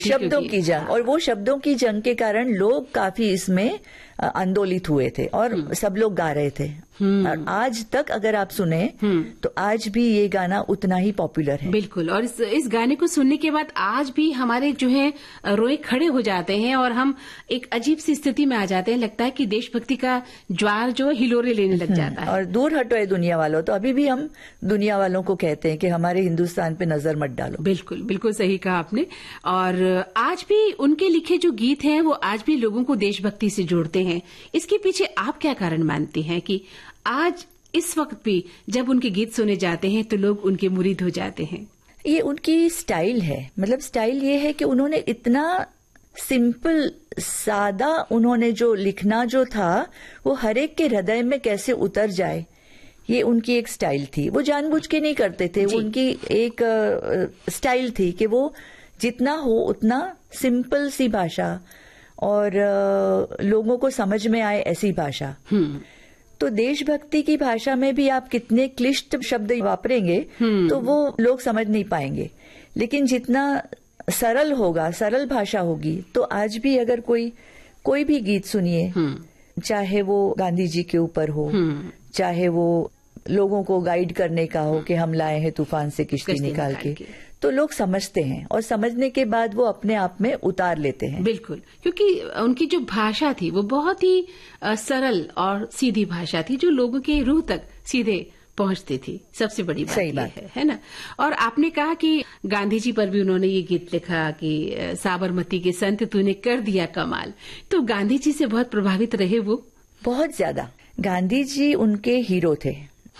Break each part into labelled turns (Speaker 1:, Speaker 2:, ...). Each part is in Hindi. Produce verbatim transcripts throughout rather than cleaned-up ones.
Speaker 1: शब्दों की जंग, और वो शब्दों की जंग के कारण लोग काफी इसमें आंदोलित हुए थे और सब लोग गा रहे थे। और आज तक अगर आप सुने तो आज भी ये गाना उतना ही पॉपुलर है।
Speaker 2: बिल्कुल। और इस, इस गाने को सुनने के बाद आज भी हमारे जो है रोए खड़े हो जाते हैं और हम एक अजीब सी स्थिति में आ जाते हैं। लगता है कि देशभक्ति का ज्वार जो हिलोरे लेने लग जाता है।
Speaker 1: और दूर हटो है दुनिया वालों, तो अभी भी हम दुनिया वालों को कहते हैं कि हमारे हिंदुस्तान पे नजर मत डालो।
Speaker 2: बिल्कुल बिल्कुल सही कहा आपने। और आज भी उनके लिखे जो गीत हैं वो आज भी लोगों को देशभक्ति से जोड़ते हैं। इसके पीछे आप क्या कारण मानती हैं कि आज इस वक्त भी जब उनके गीत सुने जाते हैं तो लोग उनके मुरीद हो जाते हैं?
Speaker 1: ये उनकी स्टाइल है। मतलब स्टाइल ये है कि उन्होंने इतना सिंपल सादा उन्होंने जो लिखना जो था वो हर एक के हृदय में कैसे उतर जाए, ये उनकी एक स्टाइल थी। वो जानबूझ के नहीं करते थे, वो उनकी एक स्टाइल थी कि वो जितना हो उतना सिंपल सी भाषा और लोगों को समझ में आए ऐसी भाषा। तो देशभक्ति की भाषा में भी आप कितने क्लिष्ट शब्द वापरेंगे तो वो लोग समझ नहीं पाएंगे। लेकिन जितना सरल होगा, सरल भाषा होगी, तो आज भी अगर कोई कोई भी गीत सुनिए, चाहे वो गांधी जी के ऊपर हो, चाहे वो लोगों को गाइड करने का हो कि हम लाए हैं तूफान से किश्ती निकाल के, तो लोग समझते हैं और समझने के बाद वो अपने आप में उतार लेते हैं।
Speaker 2: बिल्कुल, क्योंकि उनकी जो भाषा थी वो बहुत ही सरल और सीधी भाषा थी जो लोगों के रूह तक सीधे पहुंचती थी। सबसे बड़ी बात
Speaker 1: सही बात
Speaker 2: है, है ना। और आपने कहा कि गांधी जी पर भी उन्होंने ये गीत लिखा कि साबरमती के संत तूने कर दिया कमाल। तो गांधी जी से बहुत प्रभावित रहे वो?
Speaker 1: बहुत ज्यादा। गांधी जी उनके हीरो थे।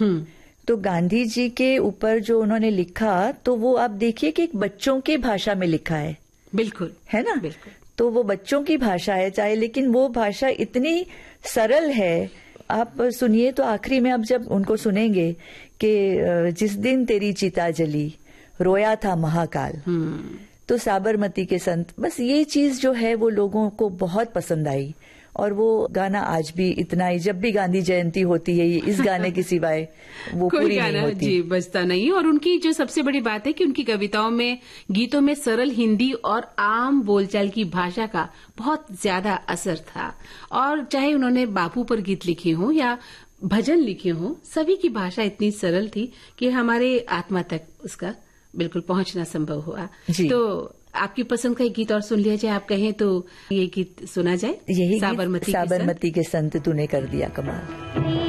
Speaker 1: तो गांधी जी के ऊपर जो उन्होंने लिखा तो वो आप देखिए कि एक बच्चों के भाषा में लिखा है।
Speaker 2: बिल्कुल,
Speaker 1: है ना।
Speaker 2: बिल्कुल।
Speaker 1: तो वो बच्चों की भाषा है चाहे, लेकिन वो भाषा इतनी सरल है। आप सुनिए तो आखिरी में आप जब उनको सुनेंगे कि जिस दिन तेरी चिता जली रोया था महाकाल, तो साबरमती के संत, बस ये चीज जो है वो लोगों को बहुत पसंद आई। और वो गाना आज भी इतना ही, जब भी गांधी जयंती होती है इस गाने के सिवाय वो पूरी नहीं होती।
Speaker 2: जी, बजता नहीं। और उनकी जो सबसे बड़ी बात है कि उनकी कविताओं में, गीतों में सरल हिंदी और आम बोलचाल की भाषा का बहुत ज्यादा असर था। और चाहे उन्होंने बापू पर गीत लिखे हों या भजन लिखे हों, सभी की भाषा इतनी सरल थी कि हमारे आत्मा तक उसका बिल्कुल पहुंचना संभव हुआ। तो आपकी पसंद का एक गीत और सुन लिया जाए, आप कहें तो ये गीत सुना जाए।
Speaker 1: यही
Speaker 2: साबरमती
Speaker 1: साबरमती के संत तूने कर दिया कमाल।